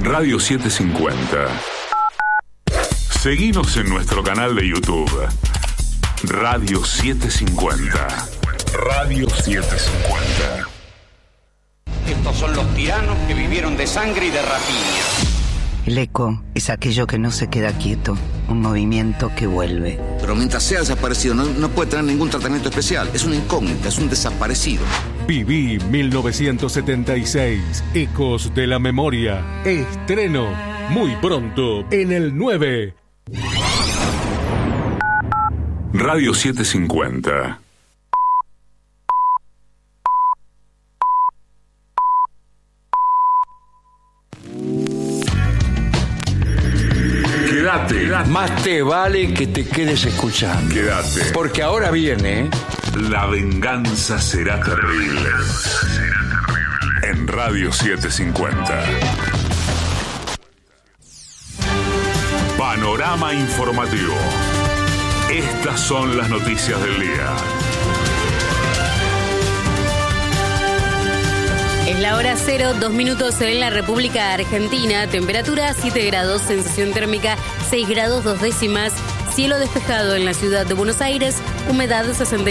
Radio 750. Seguinos en nuestro canal de YouTube. Radio 750. Radio 750. Estos son los tiranos que vivieron de sangre y de rapiña. El eco es aquello que no se queda quieto, un movimiento que vuelve. Pero mientras sea desaparecido no puede tener ningún tratamiento especial. Es una incógnita, es un desaparecido. Viví 1976, Ecos de la Memoria. Estreno muy pronto en el 9. Radio 750. Quédate. Más te vale que te quedes escuchando. Quédate. Porque ahora viene... La venganza será terrible. En Radio 750. Panorama informativo. Estas son las noticias del día. Es la hora 0, 2 minutos en la República Argentina. Temperatura 7 grados, sensación térmica 6 grados 2 décimas. Cielo despejado en la ciudad de Buenos Aires, humedad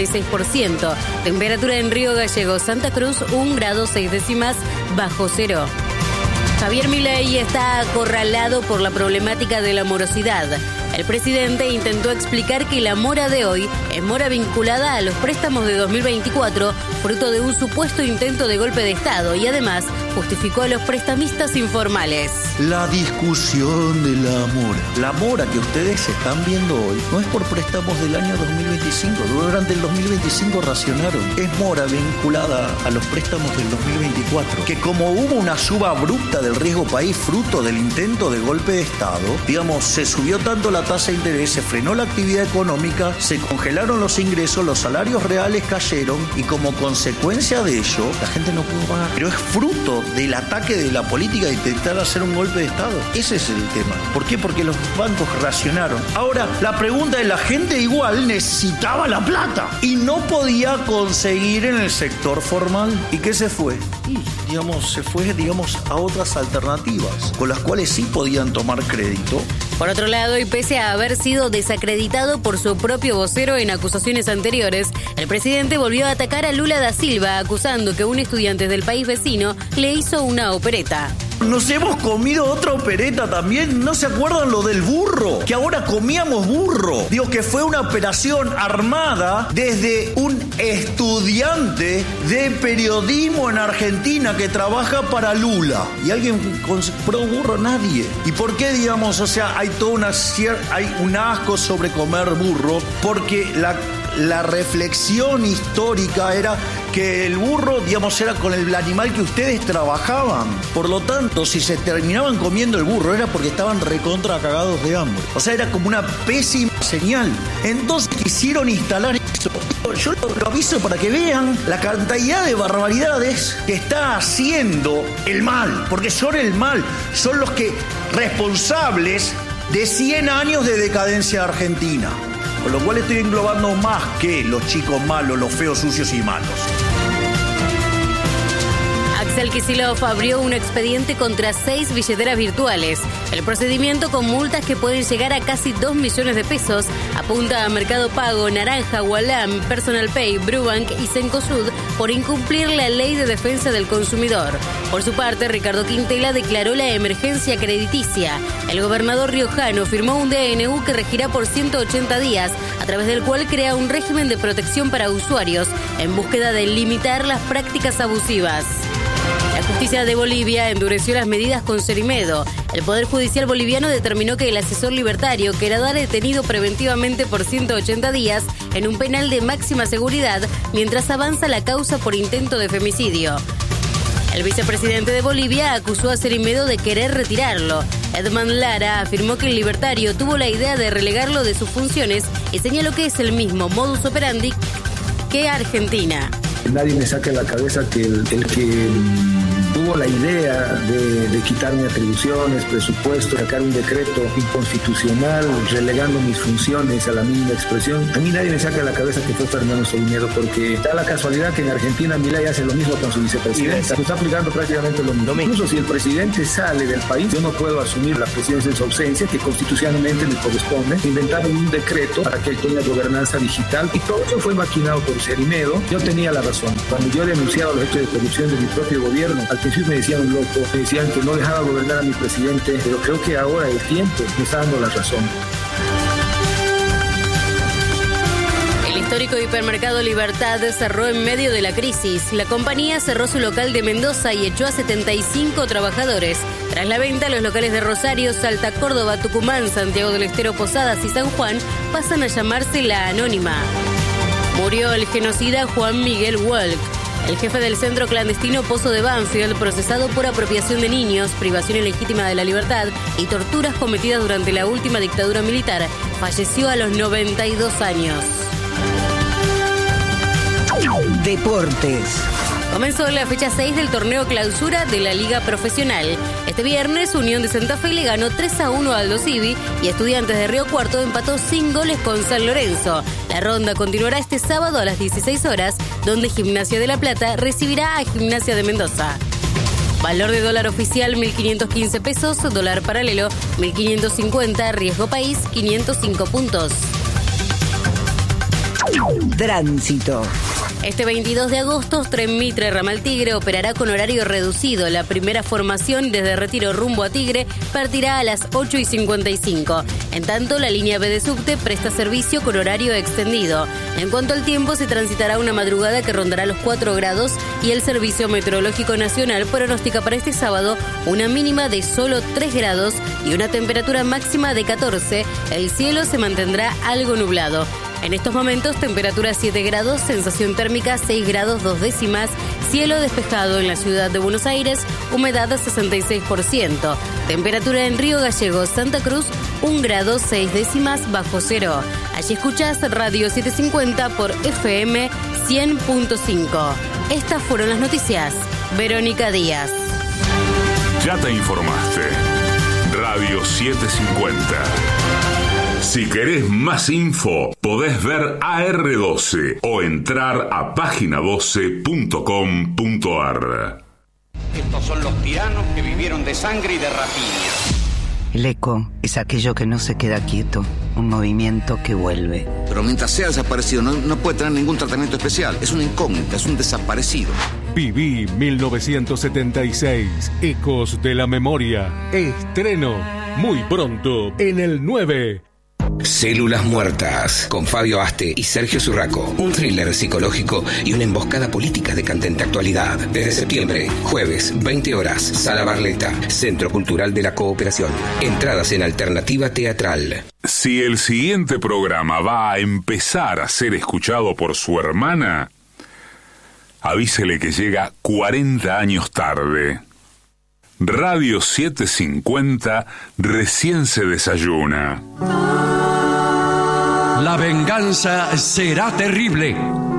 66%. Temperatura en Río Gallegos, Santa Cruz, 1 grado 6 décimas bajo cero. Javier Milei está acorralado por la problemática de la morosidad. El presidente intentó explicar que la mora de hoy es mora vinculada a los préstamos de 2024, fruto de un supuesto intento de golpe de Estado, y además justificó a los prestamistas informales. La discusión de la mora. La mora que ustedes están viendo hoy no es por préstamos del año 2025. Durante el 2025 racionaron. Es mora vinculada a los préstamos del 2024. Que como hubo una suba abrupta del riesgo país fruto del intento de golpe de Estado, digamos, se subió tanto la tasa de interés, se frenó la actividad económica, se congelaron los ingresos, los salarios reales cayeron y como consecuencia de ello, la gente no pudo pagar. Pero es fruto del ataque de la política de intentar hacer un golpe de Estado. Ese es el tema. ¿Por qué? Porque los bancos racionaron. Ahora, la pregunta es, la gente igual necesitaba la plata y no podía conseguir en el sector formal. ¿Y qué se fue? Y, se fue, a otras alternativas, con las cuales sí podían tomar crédito. Por otro lado, y pese a haber sido desacreditado por su propio vocero en acusaciones anteriores, el presidente volvió a atacar a Lula da Silva, acusando que un estudiante del país vecino le hizo una opereta. Nos hemos comido otra opereta también. ¿No se acuerdan lo del burro? Que ahora comíamos burro. Digo que fue una operación armada desde un estudiante de periodismo en Argentina que trabaja para Lula. ¿Y alguien compró burro? Nadie. ¿Y por qué, hay toda hay un asco sobre comer burro? Porque la reflexión histórica era que el burro, era con el animal que ustedes trabajaban. Por lo tanto, si se terminaban comiendo el burro era porque estaban recontra cagados de hambre. Era como una pésima señal. Entonces quisieron instalar eso. Yo lo aviso para que vean la cantidad de barbaridades que está haciendo el mal. Porque son el mal. Son los que responsables de 100 años de decadencia argentina. Con lo cual estoy englobando más que los chicos malos, los feos, sucios y malos. Axel Kicillof abrió un expediente contra 6 billeteras virtuales. El procedimiento, con multas que pueden llegar a casi 2 millones de pesos, apunta a Mercado Pago, Naranja, Walam, Personal Pay, Brubank y Cencosud por incumplir la Ley de Defensa del Consumidor. Por su parte, Ricardo Quintela declaró la emergencia crediticia. El gobernador riojano firmó un DNU que regirá por 180 días, a través del cual crea un régimen de protección para usuarios en búsqueda de limitar las prácticas abusivas. La justicia de Bolivia endureció las medidas con Cerimedo. El Poder Judicial boliviano determinó que el asesor libertario quedará detenido preventivamente por 180 días en un penal de máxima seguridad mientras avanza la causa por intento de femicidio. El vicepresidente de Bolivia acusó a Cerimedo de querer retirarlo. Edman Lara afirmó que el libertario tuvo la idea de relegarlo de sus funciones y señaló que es el mismo modus operandi que Argentina. Nadie me saca de la cabeza que el que tuvo la idea de quitarme atribuciones, presupuesto, sacar un decreto inconstitucional, relegando mis funciones a la mínima expresión. A mí nadie me saca de la cabeza que fue Fernando Solíñez, porque da la casualidad que en Argentina Milei hace lo mismo con su vicepresidenta. Se está aplicando prácticamente lo mismo. Incluso si el presidente sale del país, yo no puedo asumir la presidencia en su ausencia, que constitucionalmente me corresponde. Inventaron un decreto para que él tenga gobernanza digital y todo eso fue maquinado por Cerimedo. Yo tenía la razón. Cuando yo he denunciado los hechos de corrupción de mi propio gobierno, al principio me decían un loco, me decían que no dejaba gobernar a mi presidente, pero creo que ahora el tiempo me está dando la razón. El histórico hipermercado Libertad cerró en medio de la crisis. La compañía cerró su local de Mendoza y echó a 75 trabajadores. Tras la venta, los locales de Rosario, Salta, Córdoba, Tucumán, Santiago del Estero, Posadas y San Juan pasan a llamarse La Anónima. Murió el genocida Juan Miguel Walk, el jefe del centro clandestino Pozo de Banfield, procesado por apropiación de niños, privación ilegítima de la libertad y torturas cometidas durante la última dictadura militar. Falleció a los 92 años. Deportes. Comenzó la fecha 6 del torneo clausura de la Liga Profesional. Este viernes, Unión de Santa Fe le ganó 3-1 a Aldo Civi y Estudiantes de Río Cuarto empató sin goles con San Lorenzo. La ronda continuará este sábado a las 16 horas, donde Gimnasia de La Plata recibirá a Gimnasia de Mendoza. Valor de dólar oficial 1.515 pesos, dólar paralelo 1.550, riesgo país 505 puntos. Tránsito. Este 22 de agosto, Tren Mitre Ramal Tigre operará con horario reducido. La primera formación desde Retiro rumbo a Tigre partirá a las 8:55. En tanto, la línea B de subte presta servicio con horario extendido. En cuanto al tiempo, se transitará una madrugada que rondará los 4 grados y el Servicio Meteorológico Nacional pronostica para este sábado una mínima de solo 3 grados y una temperatura máxima de 14. El cielo se mantendrá algo nublado. En estos momentos, temperatura 7 grados, sensación térmica 6 grados 2 décimas, cielo despejado en la ciudad de Buenos Aires, humedad 66%, temperatura en Río Gallegos, Santa Cruz, 1 grado 6 décimas bajo cero. Allí escuchás Radio 750 por FM 100.5. Estas fueron las noticias. Verónica Díaz. Ya te informaste. Radio 750. Si querés más info, podés ver AR12 o entrar a página12.com.ar. Estos son los tiranos que vivieron de sangre y de rapiña. El eco es aquello que no se queda quieto, un movimiento que vuelve. Pero mientras sea desaparecido no puede tener ningún tratamiento especial. Es una incógnita, es un desaparecido. Viví 1976, Ecos de la Memoria. Estreno muy pronto en el 9. Células Muertas, con Fabio Aste y Sergio Zurraco. Un thriller psicológico y una emboscada política de candente actualidad. Desde septiembre, jueves, 20 horas, Sala Barleta, Centro Cultural de la Cooperación. Entradas en Alternativa Teatral. Si el siguiente programa va a empezar a ser escuchado por su hermana, avísele que llega 40 años tarde. Radio 750 recién se desayuna. La venganza será terrible.